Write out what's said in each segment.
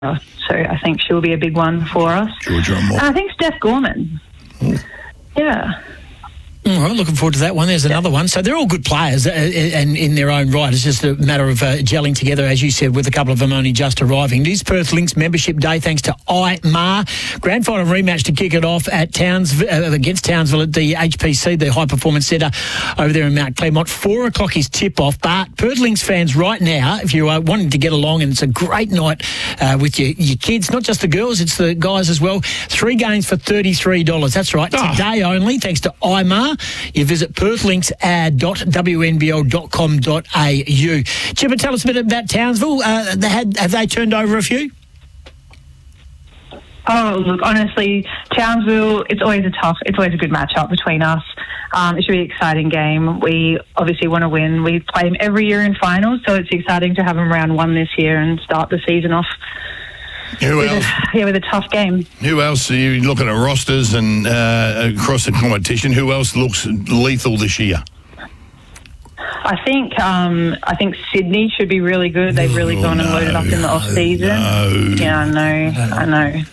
So I think she'll be a big one for us. Georgia and I think Steph Gorman. Yeah. All right, looking forward to that one. There's another one. So they're all good players and in their own right. It's just a matter of gelling together, as you said, with a couple of them only just arriving. It is Perth Lynx Membership Day thanks to IMAR. Grand final rematch to kick it off at against Townsville at the HPC, the High Performance Centre over there in Mount Claremont. 4 o'clock is tip-off. But Perth Lynx fans right now, if you are wanting to get along, and it's a great night with your kids, not just the girls, it's the guys as well. 3 games for $33. That's right. Today only, thanks to IMAR. You visit perthlinks.wnbl.com.au. Chipper, tell us a bit about Townsville. Have they turned over a few? Oh, look, honestly, Townsville, it's always a good matchup between us. It should be an exciting game. We obviously want to win. We play them every year in finals, so it's exciting to have them round 1 this year and start the season off. Who else? With a tough game. Who else are you looking at rosters and across the competition? Who else looks lethal this year? I think Sydney should be really good. They've really gone and loaded up in the off season. Yeah, I know.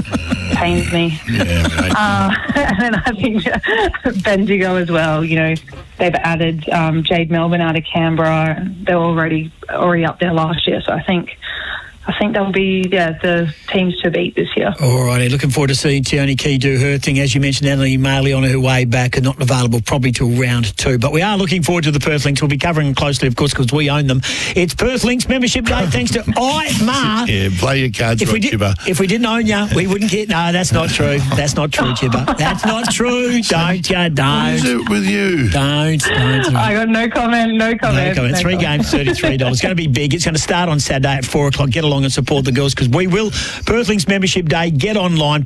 Pains me. Yeah, and then I think Bendigo as well. You know, they've added Jade Melbourne out of Canberra. They were already up there last year, so I think they'll be, the teams to beat this year. All righty. Looking forward to seeing Tioni Key do her thing. As you mentioned, Annalie Maley on her way back and not available probably till round 2. But we are looking forward to the Perth Lynx. We'll be covering them closely, of course, because we own them. It's Perth Lynx Membership Day thanks to IMAR. Yeah, play your cards right, Chipper. If we didn't own you, we wouldn't get... No, that's not true. That's not true, Chipper. That's not true. Don't. What is it with you? Don't. I got no comment. 3 games, $33. It's going to be big. It's going to start on Saturday at 4 o'clock. Get along and support the girls, because we will. Perth Lynx Membership Day. Get online,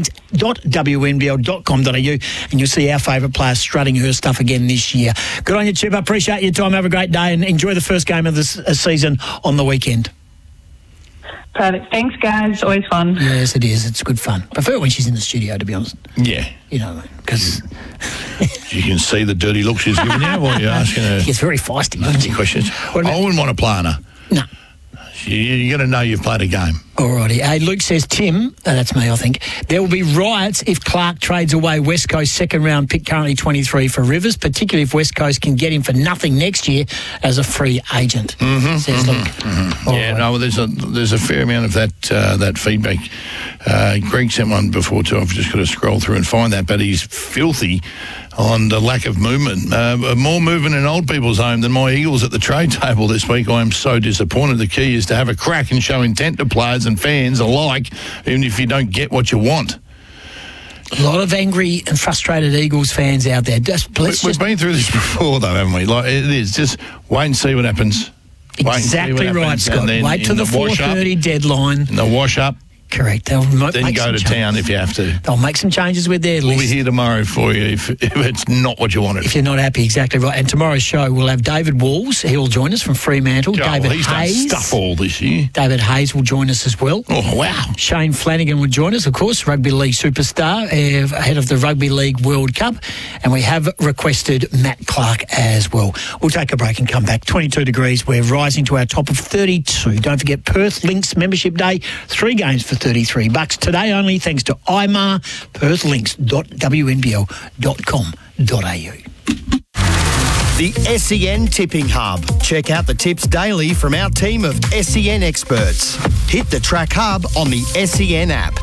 perthlinks.wnbl.com.au, and you'll see our favourite player strutting her stuff again this year. Good on you, Chip. I appreciate your time. Have a great day and enjoy the first game of the season on the weekend. Perfect. Thanks, guys. Always fun. Yes, it is. It's good fun. Prefer when she's in the studio, to be honest. Yeah. You know, because... You can see the dirty look she's giving you while you're asking her. She gets very feisty, doesn't she? Questions. I wouldn't want to play on her. No. You're going to know you've played a game. Alrighty. Hey, Luke says, Tim, that's me, I think, there will be riots if Clark trades away West Coast second round pick, currently 23, for Rivers, particularly if West Coast can get him for nothing next year as a free agent, says Luke. Yeah, no, there's a fair amount of that feedback. Greg sent one before too. I've just got to scroll through and find that, but he's filthy on the lack of movement. More movement in Old People's Home than my Eagles at the trade table this week. I am so disappointed. The key is to have a crack and show intent to players and fans alike, even if you don't get what you want. A lot of angry and frustrated Eagles fans out there. We've been through this before, though, haven't we? Like, it is just wait and see what happens. Exactly right, Scott. Wait till the 4:30 deadline. And the wash up. Correct. Then go to town if you have to. They'll make some changes with their list. We'll be here tomorrow for you if it's not what you wanted. If you're not happy, exactly right. And tomorrow's show, we'll have David Walls. He'll join us from Fremantle. David Hayes. Done stuff all this year. David Hayes will join us as well. Oh, wow. Shane Flanagan will join us, of course, Rugby League superstar, head of the Rugby League World Cup. And we have requested Matt Clark as well. We'll take a break and come back. 22 degrees. We're rising to our top of 32. Don't forget Perth Lynx Membership Day. 3 games for $33. Today only, thanks to IMAR, perthlinks.wnbl.com.au. The SEN Tipping Hub. Check out the tips daily from our team of SEN experts. Hit the Track Hub on the SEN app.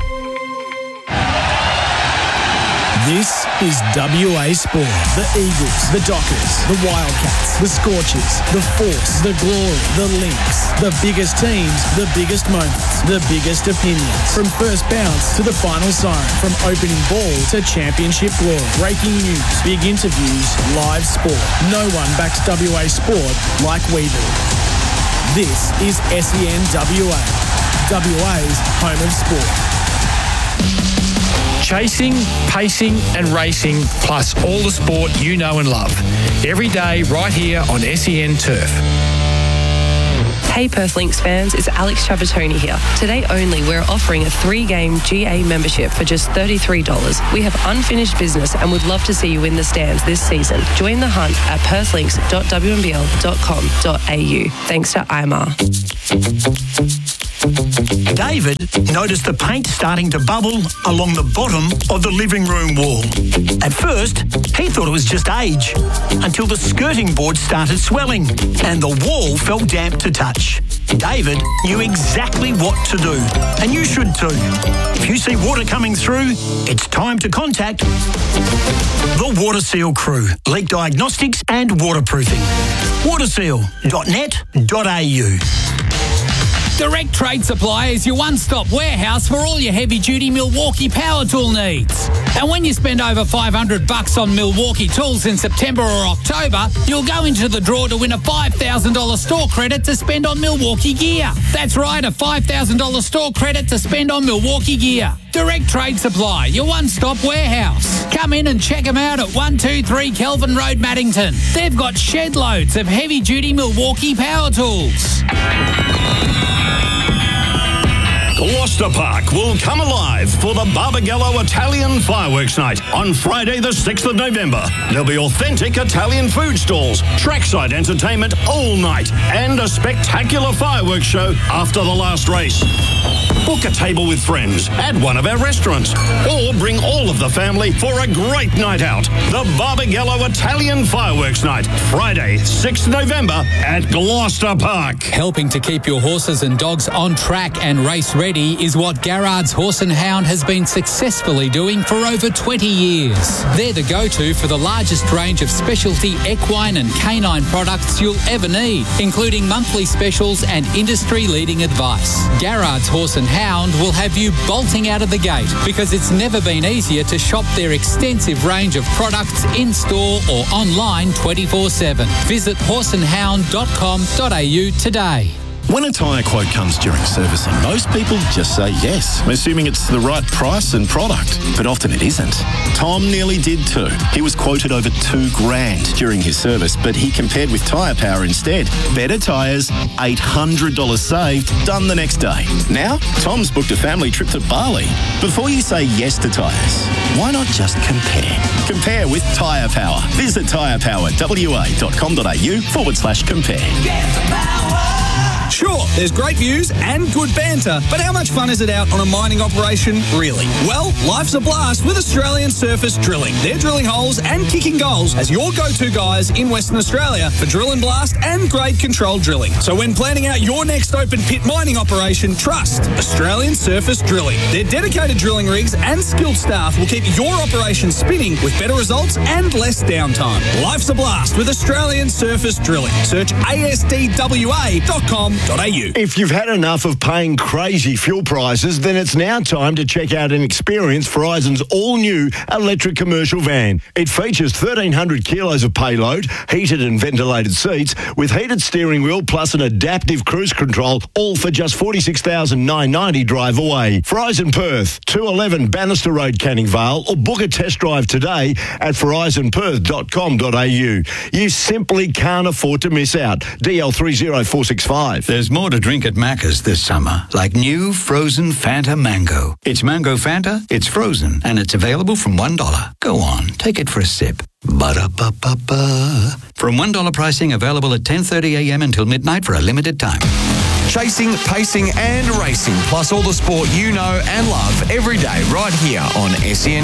This is WA Sport. The Eagles, the Dockers, the Wildcats, the Scorchers, the Force, the Glory, the Lynx. The biggest teams, the biggest moments, the biggest opinions. From first bounce to the final siren. From opening ball to championship glory. Breaking news, big interviews, live sport. No one backs WA Sport like we do. This is SEN WA. WA's home of sport. Chasing, pacing and racing, plus all the sport you know and love. Every day right here on SEN Turf. Hey Perth Lynx fans, it's Alex Trapattoni here. Today only, we're offering a 3-game GA membership for just $33. We have unfinished business and would love to see you in the stands this season. Join the hunt at perthlinks.wnbl.com.au. Thanks to IMAR. David noticed the paint starting to bubble along the bottom of the living room wall. At first, he thought it was just age, until the skirting board started swelling and the wall felt damp to touch. David knew exactly what to do, and you should too. If you see water coming through, it's time to contact the Water Seal crew, leak diagnostics and waterproofing. waterseal.net.au. Direct Trade Supply is your one-stop warehouse for all your heavy-duty Milwaukee power tool needs. And when you spend over $500 on Milwaukee tools in September or October, you'll go into the draw to win a $5,000 store credit to spend on Milwaukee gear. That's right, a $5,000 store credit to spend on Milwaukee gear. Direct Trade Supply, your one-stop warehouse. Come in and check them out at 123 Kelvin Road, Maddington. They've got shed loads of heavy-duty Milwaukee power tools. Gloucester Park will come alive for the Barbagallo Italian Fireworks Night on Friday the 6th of November. There'll be authentic Italian food stalls, trackside entertainment all night, and a spectacular fireworks show after the last race. Book a table with friends at one of our restaurants, or bring all of the family for a great night out. The Barbagallo Italian Fireworks Night, Friday, 6th November at Gloucester Park. Helping to keep your horses and dogs on track and race ready is what Garrard's Horse and Hound has been successfully doing for over 20 years. They're the go-to for the largest range of specialty equine and canine products you'll ever need, including monthly specials and industry-leading advice. Garrard's Horse and Hound will have you bolting out of the gate because it's never been easier to shop their extensive range of products in-store or online 24/7. Visit horseandhound.com.au today. When a tyre quote comes during servicing, most people just say yes, assuming it's the right price and product. But often it isn't. Tom nearly did too. He was quoted over $2,000 during his service, but he compared with Tyre Power instead. Better tyres, $800 saved, done the next day. Now, Tom's booked a family trip to Bali. Before you say yes to tyres, why not just compare? Compare with Tyre Power. Visit tyrepowerwa.com.au/compare. Sure, there's great views and good banter, but how much fun is it out on a mining operation, really? Well, life's a blast with Australian Surface Drilling. They're drilling holes and kicking goals as your go-to guys in Western Australia for drill and blast and grade control drilling. So when planning out your next open pit mining operation, trust Australian Surface Drilling. Their dedicated drilling rigs and skilled staff will keep your operation spinning with better results and less downtime. Life's a blast with Australian Surface Drilling. Search asdwa.com. If you've had enough of paying crazy fuel prices, then it's now time to check out and experience Verizon's all-new electric commercial van. It features 1,300 kilos of payload, heated and ventilated seats, with heated steering wheel plus an adaptive cruise control, all for just $46,990 drive away. Verizon Perth, 211 Bannister Road, Canning Vale, or book a test drive today at verizonperth.com.au. You simply can't afford to miss out. DL30465. There's more to drink at Macca's this summer, like new frozen Fanta Mango. It's Mango Fanta, it's frozen, and it's available from $1. Go on, take it for a sip. Ba-da-ba-ba-ba. From $1 pricing, available at 10:30 a.m. until midnight for a limited time. Chasing, pacing and racing, plus all the sport you know and love every day right here on SEN.